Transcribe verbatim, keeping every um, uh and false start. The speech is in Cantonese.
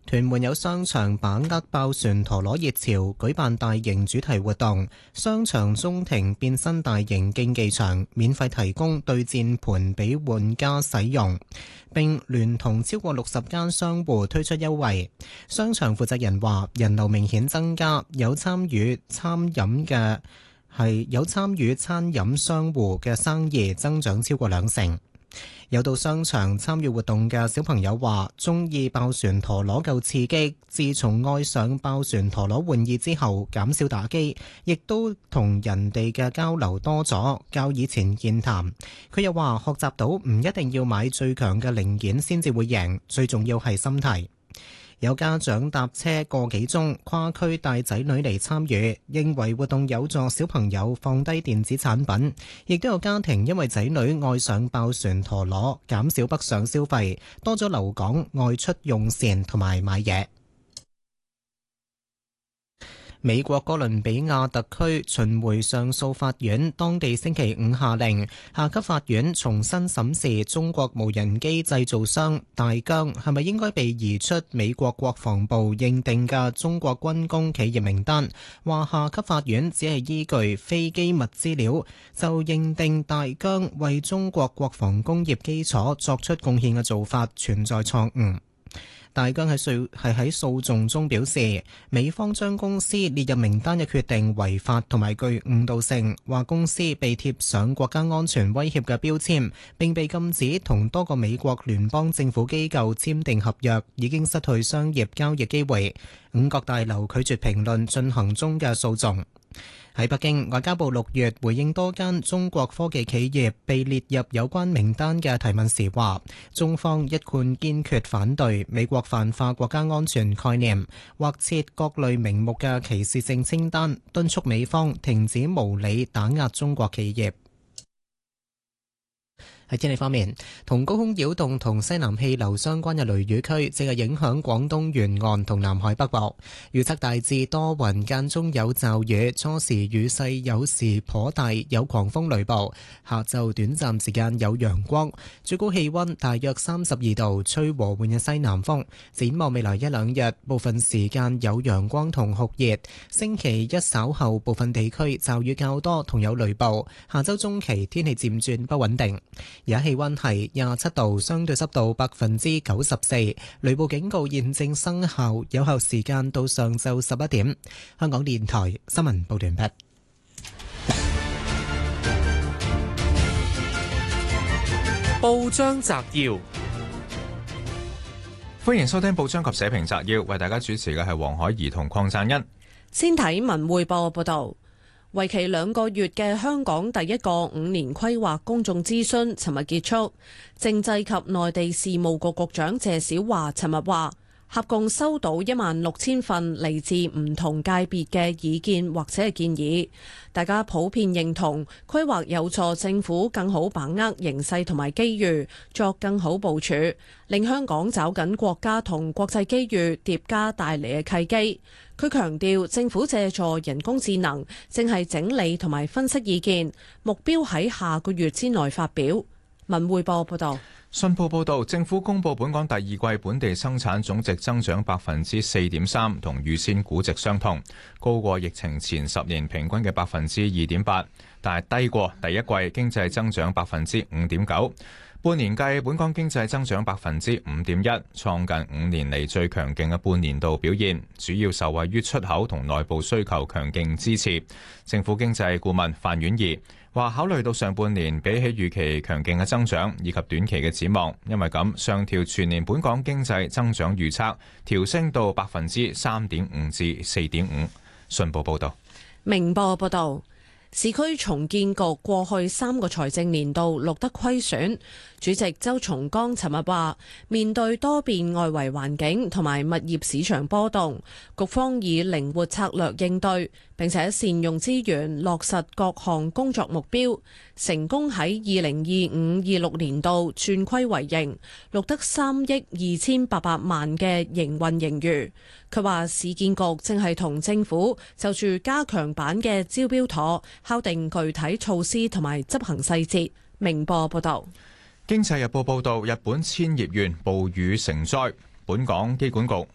屯門有商場把握爆旋陀螺熱潮，舉辦大型主題活動。商場中庭變身大型競技場，免費提供對戰盤俾玩家使用，並聯同超過六十間商戶推出優惠。商場負責人話：人流明顯增加，有參與餐飲嘅係有參與餐飲商戶嘅生意增長超過兩成。有到商場參與活動嘅小朋友話：中意爆旋陀螺夠刺激，自從愛上爆旋陀螺玩意之後，減少打機，亦都同人哋嘅交流多咗，較以前健談。佢又話：學習到唔一定要買最強嘅零件先至會贏，最重要係心態。有家長搭車個幾鐘跨區帶仔女嚟參與，認為活動有助小朋友放低電子產品。亦都有家庭因為仔女愛上爆旋陀螺，減少北上消費，多咗留港外出用膳同埋買嘢。美國哥倫比亞特區巡迴上訴法院當地星期五下令，下級法院重新審視中國無人機製造商大疆係咪應該被移出美國國防部認定嘅中國軍工企業名單，話下級法院只係依據非機密資料就認定大疆為中國國防工業基礎作出貢獻嘅做法存在錯誤。大疆喺訴係喺訴訟中表示，美方將公司列入名單嘅決定違法同埋具誤導性，話公司被貼上國家安全威脅嘅標籤，並被禁止同多個美國聯邦政府機構簽訂合約，已經失去商業交易機會。五角大樓拒絕評論進行中嘅訴訟。喺北京，外交部六月回應多間中國科技企業被列入有關名單嘅提問時話，中方一貫堅決反對美國泛化國家安全概念，或設各類名目嘅歧視性清單，敦促美方停止無理打壓中國企業。喺天氣方面，同高空擾動同西南氣流相關嘅雷雨區正係影響廣東沿岸同南海北部。預測大致多雲，間中有驟雨，初時雨勢有時頗大，有狂風雷暴。下晝短暫時間有陽光，最高氣溫大約三十二度，吹和緩嘅西南風。展望未來一兩日，部分時間有陽光同酷熱。星期一稍後部分地區驟雨較多，同有雷暴。下周中期天氣漸轉不穩定。而家氣溫係廿七度，相對濕度百分之九十四，雷暴警告現正生效，有效時間到上晝十一點。香港電台新聞報道完畢。 報章摘要，歡迎收聽報章及社評摘要，為大家主持嘅係黃海怡同鄺贊恩。 先睇文匯報報道。為期兩個月嘅香港第一個五年規劃公眾諮詢尋日結束，政制及內地事務局局長謝小華尋日話，合共收到一萬六千份嚟自唔同界別嘅意見或者係建議，大家普遍認同規劃有助政府更好把握形勢同埋機遇，作更好部署，令香港抓緊國家同國際機遇疊加帶嚟嘅契機。佢強調，政府借助人工智能正係整理同埋分析意見，目標喺下個月之內發表。文匯報報道。 信報報導，政府公布本港第二季本地生產總值增長百分之四點三，同預先估值相同，高過疫情前十年平均嘅百分之二點八，但係低過第一季經濟增長百分之五點九。半年計，本港經濟增長百分之五點一，創近五年嚟最強勁嘅半年度表現，主要受惠於出口同內部需求強勁支持。政府經濟顧問范婉儀話，考慮到上半年比起預期強勁嘅增長以及短期嘅展望，因為咁上調全年本港經濟增長預測，調升到百分之三點五至四點五。信報報道。 明報報道。市區重建局過去三個財政年度錄得虧損，主席周松崗尋日話，面對多變外圍環境同埋物業市場波動，局方以靈活策略應對，並且善用資源落實各項工作目標，成功喺二零二五二六年度轉虧為盈，錄得三億二千八百萬嘅營運盈餘。佢話市建局正係同政府就住加強版嘅招標妥敲定具體措施同埋執行細節。明報報道。 經濟日報報道，日本千葉縣暴雨成災，本港機管局、